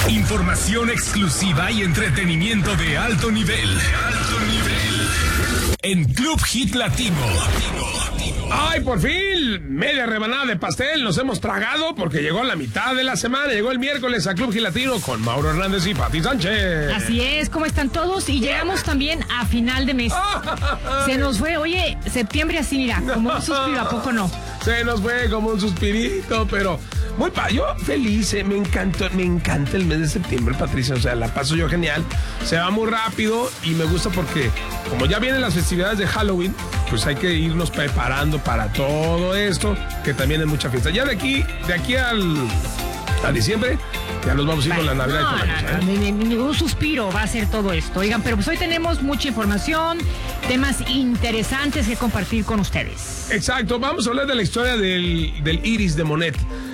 Información exclusiva y entretenimiento de alto nivel. En Club Hit Latino. ¡Ay, por fin! Media rebanada de pastel nos hemos tragado porque llegó la mitad de la semana. Llegó el miércoles a Club Hit Latino con Mauro Hernández y Pati Sánchez. Así es, ¿cómo están todos? Y llegamos también a final de mes. Se nos fue, oye, septiembre así, mira, como un suspiro, ¿a poco no? Se nos fue como un suspirito, pero muy yo feliz, me encanta el mes de septiembre, Patricia, o sea, la paso yo genial, se va muy rápido y me gusta porque como ya vienen las festividades de Halloween, pues hay que irnos preparando para todo esto, que también es mucha fiesta. Ya de aquí a diciembre, ya nos vamos a ir con la Navidad y con la noche, un suspiro va a ser todo esto. Oigan, pero pues hoy tenemos mucha información, temas interesantes que compartir con ustedes. Exacto, vamos a hablar de la historia del Iris de Monet.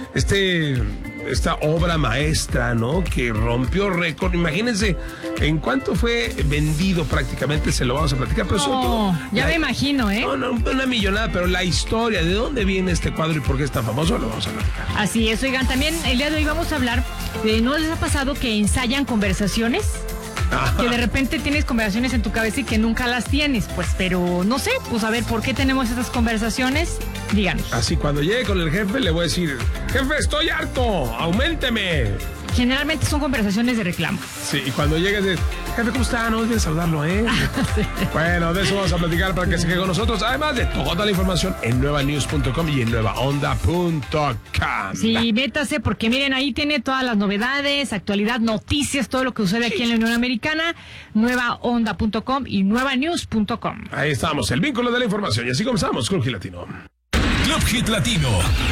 Esta obra maestra, ¿no? Que rompió récord. Imagínense en cuánto fue vendido prácticamente, se lo vamos a platicar. Pero sobre todo, me imagino, ¿eh? No, una millonada, pero la historia, de dónde viene este cuadro y por qué es tan famoso, lo vamos a platicar. Así es, oigan, también el día de hoy vamos a hablar de, ¿no les ha pasado que ensayan conversaciones? Que de repente tienes conversaciones en tu cabeza y que nunca las tienes, pues, pero no sé, pues a ver, ¿por qué tenemos estas conversacionnes? Díganos. Así, cuando llegue con el jefe le voy a decir, jefe, estoy harto, auménteme. Generalmente son conversaciones de reclamo. Sí, y cuando llegues de, jefe, ¿cómo está? No olvides saludarlo, ¿eh? Sí. Bueno, de eso vamos a platicar para que se quede con nosotros. Además de toda la información en nuevanews.com y en nuevaonda.com. Sí, métase porque miren, ahí tiene todas las novedades, actualidad, noticias, todo lo que sucede aquí en la Unión Americana, nuevaonda.com y nuevanews.com. Ahí estamos, el vínculo de la información. Y así comenzamos, Club Hit Latino. Club Hit Latino.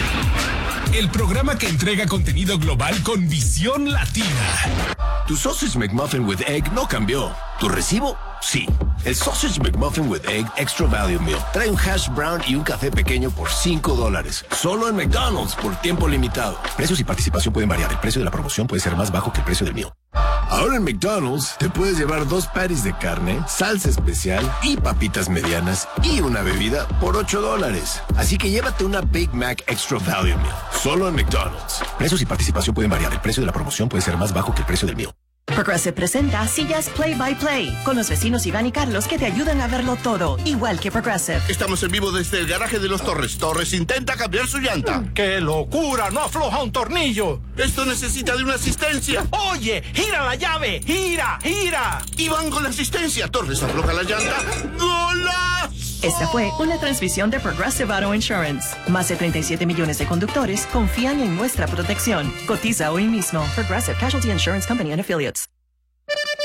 El programa que entrega contenido global con visión latina. Tu Sausage McMuffin with Egg no cambió. ¿Tu recibo? Sí. El Sausage McMuffin with Egg Extra Value Meal trae un hash brown y un café pequeño por $5. Solo en McDonald's por tiempo limitado. Precios y participación pueden variar. El precio de la promoción puede ser más bajo que el precio del meal. Ahora en McDonald's te puedes llevar 2 patties de carne, salsa especial y papitas medianas y una bebida por $8. Así que llévate una Big Mac Extra Value Meal. Solo en McDonald's. Precios y participación pueden variar. El precio de la promoción puede ser más bajo que el precio del meal. Progressive presenta Sillas Play by Play con los vecinos Iván y Carlos que te ayudan a verlo todo, igual que Progressive. Estamos en vivo desde el garaje de los Torres. Torres intenta cambiar su llanta. ¡Qué locura! ¡No afloja un tornillo! Esto necesita de una asistencia. ¡Oye! ¡Gira la llave! ¡Gira! Iván con la asistencia. Torres afloja la llanta. ¡Golazo! Esta fue una transmisión de Progressive Auto Insurance. Más de 37 millones de conductores confían en nuestra protección. Cotiza hoy mismo. Progressive Casualty Insurance Company and Affiliates.